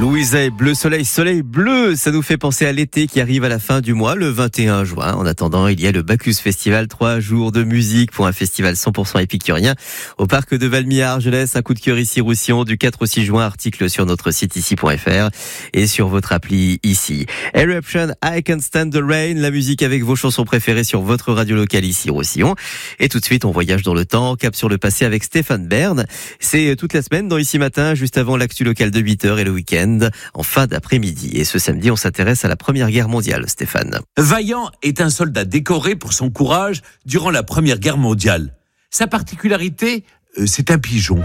Louisa et bleu, soleil, soleil bleu, ça nous fait penser à l'été qui arrive à la fin du mois, le 21 juin. En attendant, il y a le Bacchus Festival, 3 jours de musique pour un festival 100% épicurien au parc de Valmy-Argelès. Un coup de cœur ici Roussillon du 4 au 6 juin, article sur notre site ici.fr et sur votre appli ici. Eruption, I Can't Stand the Rain, la musique avec vos chansons préférées sur votre radio locale ici Roussillon. Et tout de suite, on voyage dans le temps, cap sur le passé avec Stéphane Bern. C'est toute la semaine dans Ici Matin, juste avant l'actu locale de 8h et le week-end en fin d'après-midi. Et ce samedi, on s'intéresse à la Première Guerre mondiale, Stéphane. Vaillant est un soldat décoré pour son courage durant la Première Guerre mondiale. Sa particularité, c'est un pigeon.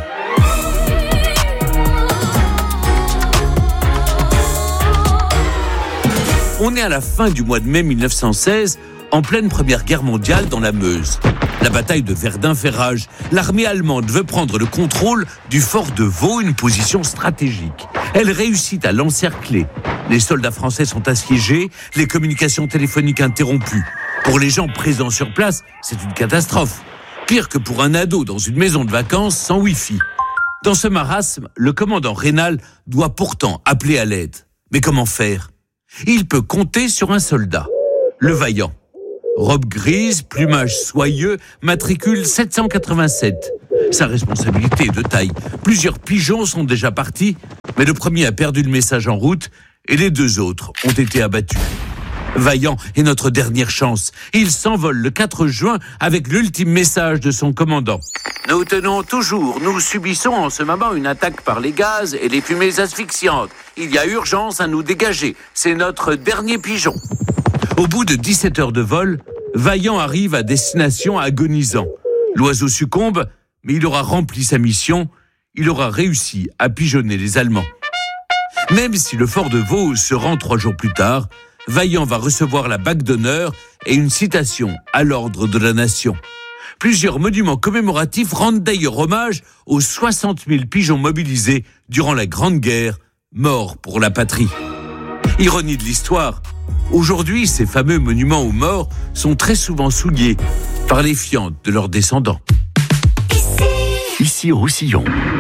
On est à la fin du mois de mai 1916, en pleine Première Guerre mondiale dans la Meuse. La bataille de Verdun fait rage. L'armée allemande veut prendre le contrôle du fort de Vaux, une position stratégique. Elle réussit à l'encercler. Les soldats français sont assiégés, les communications téléphoniques interrompues. Pour les gens présents sur place, c'est une catastrophe. Pire que pour un ado dans une maison de vacances sans Wi-Fi. Dans ce marasme, le commandant Raynal doit pourtant appeler à l'aide. Mais comment faire ? Il peut compter sur un soldat, le Vaillant. Robe grise, plumage soyeux, matricule 787. Sa responsabilité est de taille. Plusieurs pigeons sont déjà partis, mais le premier a perdu le message en route et les deux autres ont été abattus. Vaillant est notre dernière chance. Il s'envole le 4 juin avec l'ultime message de son commandant. Nous tenons toujours, nous subissons en ce moment une attaque par les gaz et les fumées asphyxiantes. Il y a urgence à nous dégager. C'est notre dernier pigeon. Au bout de 17 heures de vol, Vaillant arrive à destination agonisant. L'oiseau succombe, mais il aura rempli sa mission. Il aura réussi à pigeonner les Allemands. Même si le fort de Vaux se rend 3 jours plus tard, Vaillant va recevoir la bague d'honneur et une citation à l'ordre de la nation. Plusieurs monuments commémoratifs rendent d'ailleurs hommage aux 60 000 pigeons mobilisés durant la Grande Guerre, morts pour la patrie. Ironie de l'histoire, aujourd'hui, ces fameux monuments aux morts sont très souvent souillés par les fientes de leurs descendants. Ici Roussillon.